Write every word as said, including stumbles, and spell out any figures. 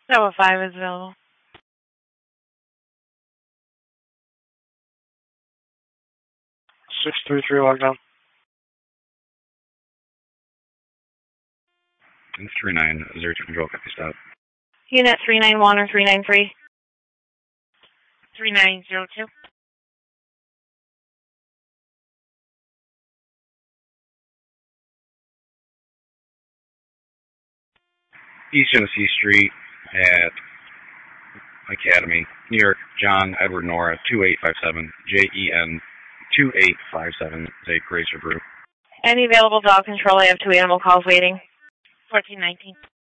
Tower five is available. six three three lockdown. three nine zero two control, copy stop. Unit three nine one or three nine three? three nine zero two. East Genesee Street at Academy, New York, John Edward Nora, two eight five seven, J E N two eight five seven, is a Grazer Brew. Any available dog control? I have two animal calls waiting. fourteen nineteen.